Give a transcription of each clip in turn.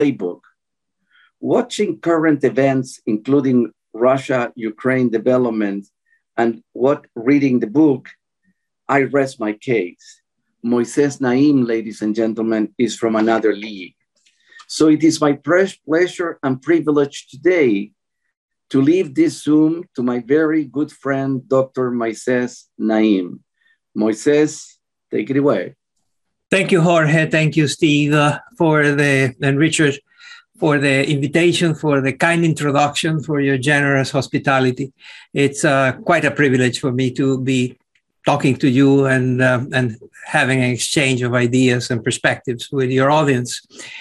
playbook. Watching current events, including Russia-Ukraine development, and reading the book, I rest my case. Moises Naim, ladies and gentlemen, is from another league. So it is my pleasure and privilege today to leave this Zoom to my very good friend, Dr. Moises Naim. Moises, take it away. Thank you, Jorge. Thank you, Steve, and Richard, for the invitation, for the kind introduction, for your generous hospitality. It's quite a privilege for me to be talking to you and having an exchange of ideas and perspectives with your audience.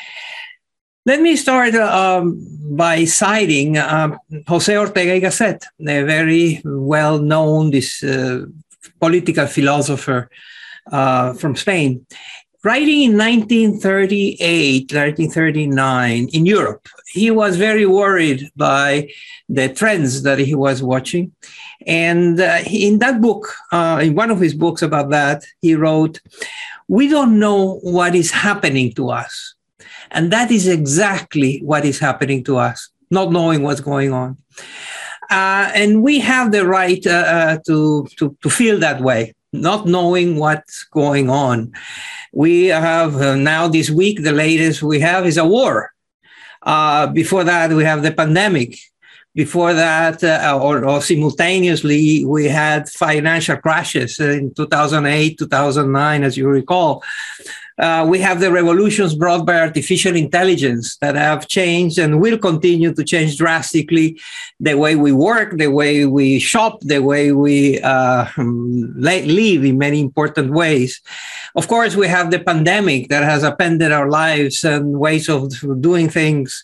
Let me start by citing Jose Ortega y Gasset, a very well-known political philosopher from Spain, writing in 1938, 1939 in Europe. He was very worried by the trends that he was watching. And in that book, in one of his books about that, he wrote, "We don't know what is happening to us." And that is exactly what is happening to us, not knowing what's going on. And we have the right to feel that way, not knowing what's going on. We have now this week, the latest we have is a war. Before that, we have the pandemic. Before that, or simultaneously, we had financial crashes in 2008, 2009, as you recall. We have the revolutions brought by artificial intelligence that have changed and will continue to change drastically the way we work, the way we shop, the way we live in many important ways. Of course, we have the pandemic that has upended our lives and ways of doing things.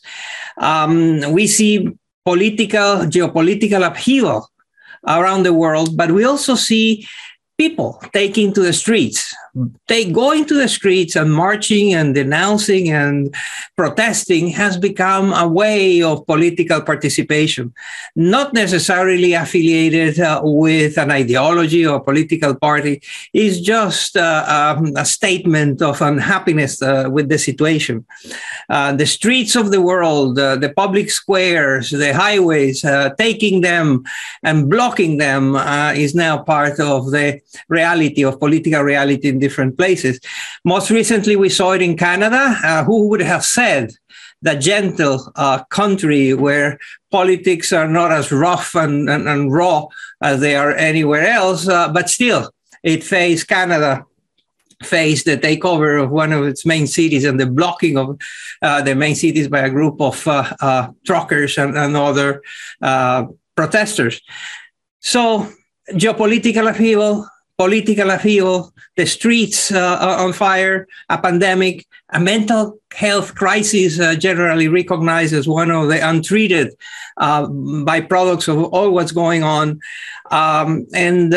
We see geopolitical upheaval around the world, but we also see people taking to the streets, going to the streets and marching and denouncing and protesting has become a way of political participation, not necessarily affiliated with an ideology or political party. It's just a statement of unhappiness with the situation. The streets of the world, the public squares, the highways, taking them and blocking them is now part of the reality of political reality in different places. Most recently, we saw it in Canada. Who would have said that gentle country where politics are not as rough and raw as they are anywhere else, but still Canada faced the takeover of one of its main cities and the blocking of the main cities by a group of truckers and other protesters. So geopolitical upheaval, political upheaval, the streets on fire, a pandemic, a mental health crisis generally recognized as one of the untreated byproducts of all what's going on, and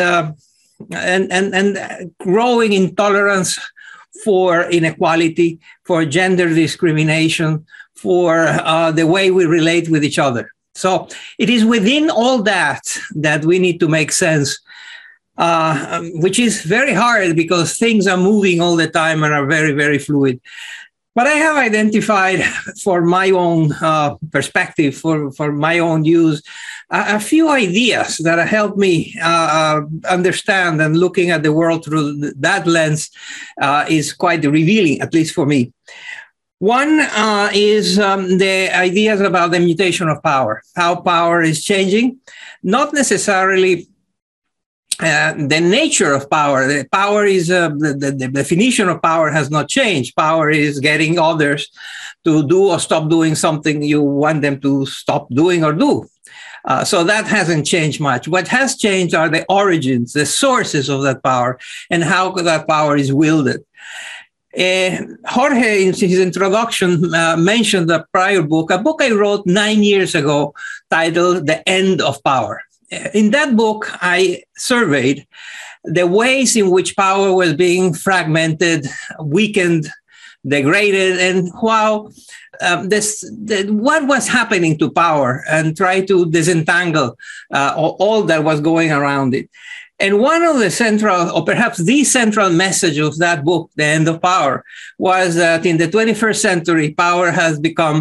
growing intolerance for inequality, for gender discrimination, for the way we relate with each other. So it is within all that we need to make sense, which is very hard because things are moving all the time and are very, very fluid. But I have identified for my own perspective, for my own use, a few ideas that help me understand, and looking at the world through that lens is quite revealing, at least for me. One is the ideas about the mutation of power, how power is changing, not necessarily the nature of power. The power is the definition of power has not changed. Power is getting others to do or stop doing something you want them to stop doing or do. So that hasn't changed much. What has changed are the origins, the sources of that power, and how that power is wielded. Jorge, in his introduction, mentioned a prior book, a book I wrote 9 years ago titled The End of Power. In that book, I surveyed the ways in which power was being fragmented, weakened, degraded, and how what was happening to power, and try to disentangle all that was going around it. And one of the central, or perhaps the central message of that book, The End of Power, was that in the 21st century, power has become